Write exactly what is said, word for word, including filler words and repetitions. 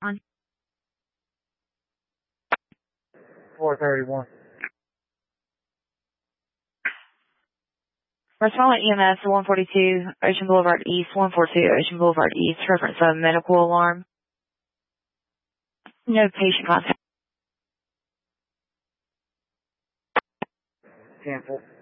On four thirty-one. Respondent E M S one forty-two Ocean Boulevard East, one forty-two Ocean Boulevard East, reference of medical alarm. No patient contact. Cancel.